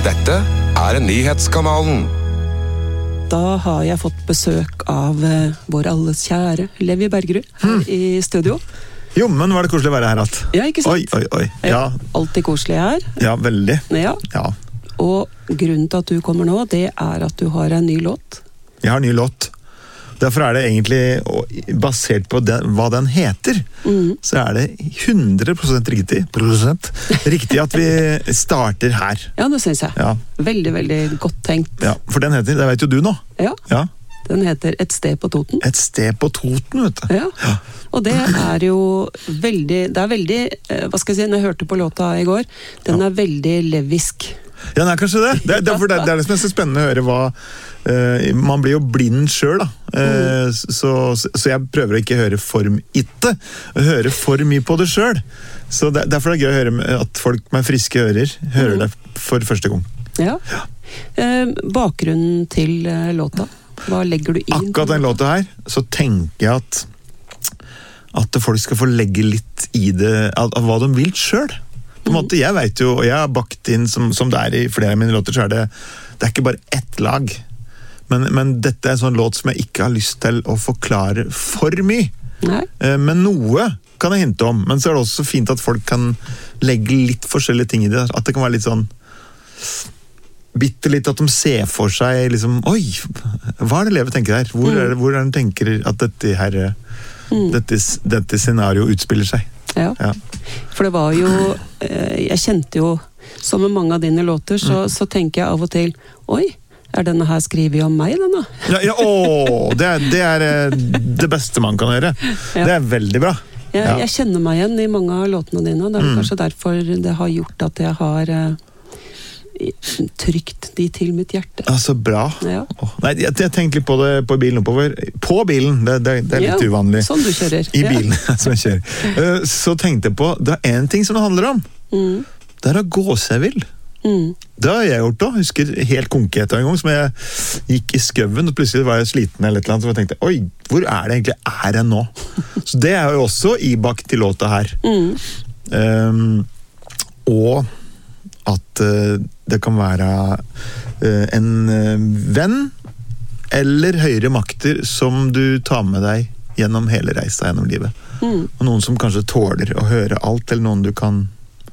Dette nyhetskanalen. Da har jeg fått besøk av vår alles kjære Levi Bergerud her i studio. Jo, men var det koselig å være her alt? Ja, ikke sant? Oi. Ja. Alltid koselig her. Ja, veldig. Ja. Og grunnen til at du kommer nå, det er at du har en ny låt. Jeg har en ny låt. Derfor er det egentlig, basert på hva den heter, så er det 100% riktig at vi starter her. Ja, det synes jeg. Ja. Veldig, veldig godt tenkt. Ja, for den heter, det vet jo du nå. Ja. Den heter Et sted på Toten. Et sted på Toten, vet du. Ja. Og det er jo veldig, hva skal jeg si, når jeg hørte på låta i går, den er veldig levisk. Ja, den er kanskje det. Det er det som er så spennende å høre hva man blir jo blind selv da. Så jeg prøver å ikke høre for høre for mye på det selv. Så derfor er det gøy å høre at folk med friske ører hører det for første gang. Ja. Bakgrunnen til låta, hva legger du inn? Akkurat den låta her, så tenker jeg at folk skal få legge litt i det av hva de vil selv. På en måte, jeg vet jo, og jeg har bakt inn som det er i flere av mine låter, så er det er ikke bare ett lag. Men dette er en sånn låt som jeg ikke har lyst til å forklare for mye. Nei. Men noe kan jeg hinte om. Men så er det også fint at folk kan legge litt forskjellige ting i det. At det kan være litt sånn bitte litt at de ser for seg liksom, oi, hva er det Levi tenker her? Hvor er det den tenker at dette scenario utspiller seg? Ja. For det var jo, jeg kjente jo, som med mange av dine låter, så tenker jeg av og til, oi, er denne her skrevet om meg, denne? Det er det beste man kan gjøre. Ja. Det er veldig bra. Jeg kjenner meg igjen i mange av låtene dine, det er kanskje derfor det har gjort at jeg har trykt de til mitt hjerte. Så bra. Ja. Nei, jeg tenkte litt på det på bilen oppover. På bilen, det er litt uvanlig. Sånn du kjører. I bilen, som jeg kjører. Så tenkte jeg på, det er en ting som det handler om. Det er å gå seg vill. Det har jeg gjort da. Jeg husker helt konkret en gang som jeg gikk i skøven, og plutselig var jeg sliten eller et eller annet, så jeg tenkte, oi, hvor er det egentlig jeg nå? Så det er jo også ibakt til låta her. Og at det kan være en venn eller høyere makter som du tar med deg gjennom hele reisa gjennom livet. Og noen som kanskje tåler å høre alt, eller noen du kan